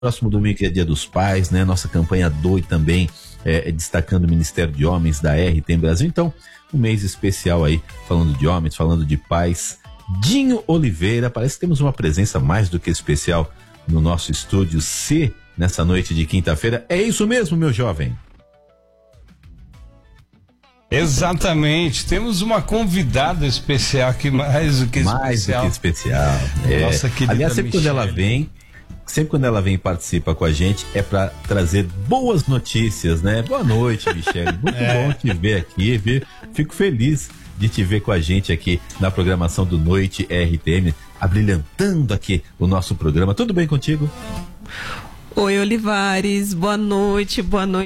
Próximo domingo é Dia dos Pais, né? Nossa campanha Doe também destacando o Ministério de Homens da RTM Brasil. Então, um mês especial aí, falando de homens, falando de pais. Dinho Oliveira, parece que temos uma presença mais do que especial no nosso estúdio C, nessa noite de quinta-feira. É isso mesmo, meu jovem? Exatamente, temos uma convidada especial aqui, mais do que especial. Nossa querida Aliás, sempre quando ela vem e participa com a gente, é para trazer boas notícias, né? Boa noite, Michele. Muito bom te ver aqui, viu? Fico feliz de te ver com a gente aqui na programação do Noite RTM, abrilhantando aqui o nosso programa. Tudo bem contigo? Oi, Olivares, boa noite.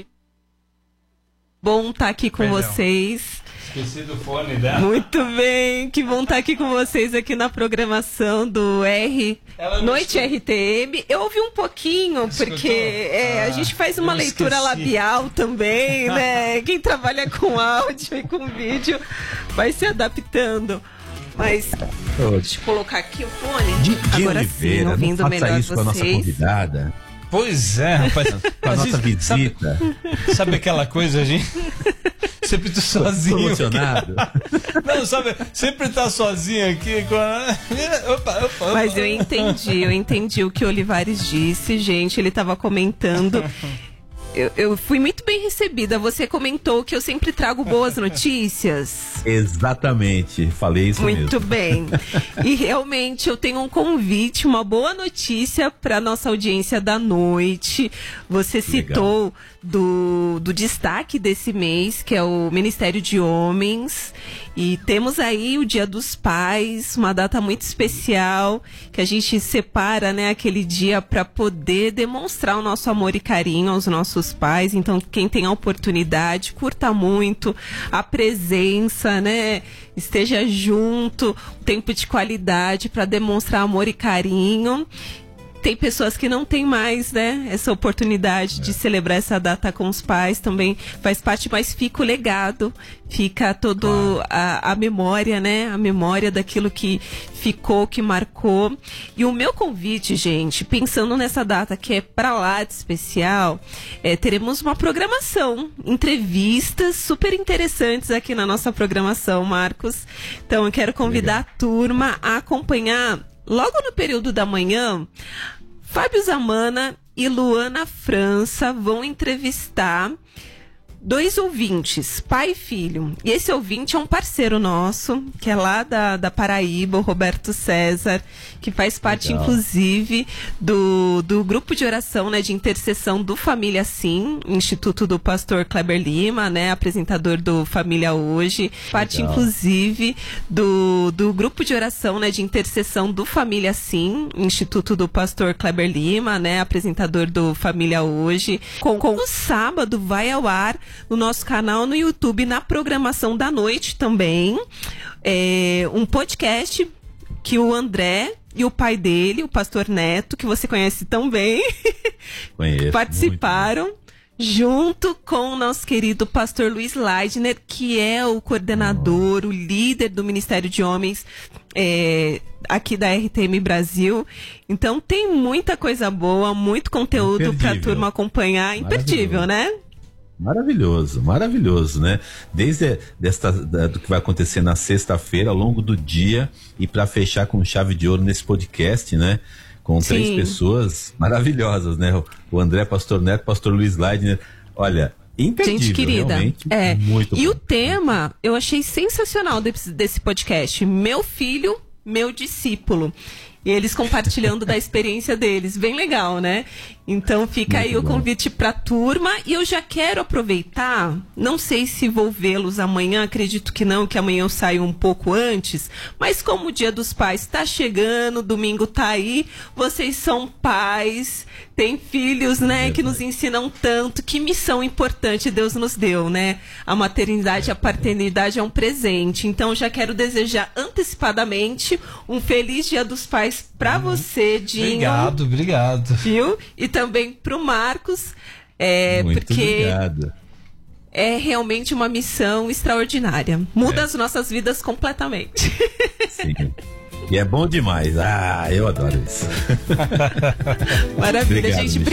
Bom estar aqui com vocês. Esqueci do fone dela. Muito bem, que bom estar aqui com vocês aqui na programação do Noite RTM. Eu ouvi um pouquinho, porque a gente faz uma leitura labial também, né? Quem trabalha com áudio e com vídeo vai se adaptando. Mas deixa eu colocar aqui o fone. Agora Oliveira, sim, ouvindo não melhor isso vocês. Com a nossa convidada. Pois é, rapaz. Com a nossa visita. Sabe aquela coisa, gente? Sempre tô sozinho. Tô emocionado. Não, sabe? Sempre tá sozinho aqui. Opa. Mas eu entendi o que o Olivares disse, gente. Ele tava comentando. Eu fui muito bem recebida. Você comentou que eu sempre trago boas notícias. Exatamente, falei isso mesmo. Muito bem. E realmente eu tenho um convite, uma boa notícia para nossa audiência da noite. Você citou do destaque desse mês, que é o Ministério de Homens. E temos aí o Dia dos Pais, uma data muito especial, que a gente separa, né, aquele dia para poder demonstrar o nosso amor e carinho aos nossos pais. Então, quem tem a oportunidade, curta muito a presença, né? Esteja junto, tempo de qualidade para demonstrar amor e carinho. Tem pessoas que não têm mais, né, essa oportunidade de celebrar essa data com os pais, também faz parte, mas fica o legado, fica toda a memória, né, a memória daquilo que ficou, que marcou. E o meu convite, gente, pensando nessa data que é pra lá de especial, teremos uma programação, entrevistas super interessantes aqui na nossa programação, Marcos. Então eu quero convidar a turma a acompanhar logo no período da manhã. Fábio Zamana e Luana França vão entrevistar 2 ouvintes, pai e filho. E esse ouvinte é um parceiro nosso, que é lá da Paraíba, o Roberto César, que faz parte, inclusive, do grupo de oração, né, de intercessão do Família Sim, Instituto do Pastor Kleber Lima, né, apresentador do Família Hoje. Parte, inclusive, do grupo de oração, né, de intercessão do Família Sim, Instituto do Pastor Kleber Lima, né, apresentador do Família Hoje. No sábado vai ao ar no nosso canal no YouTube, na programação da noite também, um podcast que o André e o pai dele, o pastor Neto, que você conhece tão bem, participaram, junto com o nosso querido pastor Luiz Leidner, que é o coordenador, o líder do Ministério de Homens aqui da RTM Brasil. Então tem muita coisa boa, muito conteúdo para a turma acompanhar. Imperdível, né? Maravilhoso, né? Desde do que vai acontecer na sexta-feira, ao longo do dia, e para fechar com chave de ouro nesse podcast, né? Com 3 pessoas maravilhosas, né? O André, pastor Neto, pastor Luiz Leidner. Olha, imperdível, gente querida, muito e bom. O tema eu achei sensacional desse podcast: Meu Filho, Meu Discípulo. E eles compartilhando da experiência deles. Bem legal, né? Então fica aí o convite para a turma. E eu já quero aproveitar, não sei se vou vê-los amanhã, acredito que não, que amanhã eu saio um pouco antes. Mas como o Dia dos Pais está chegando, domingo tá aí, vocês são pais, têm filhos, né, que nos ensinam tanto. Que missão importante Deus nos deu, né? A maternidade, a paternidade é um presente. Então já quero desejar antecipadamente um feliz Dia dos Pais para você, Dinho. Obrigado. Viu? E também pro Marcos, muito porque obrigado. É realmente uma missão extraordinária. Muda as nossas vidas completamente. Sim. E é bom demais. Ah, eu adoro isso. Maravilha, Obrigado, gente.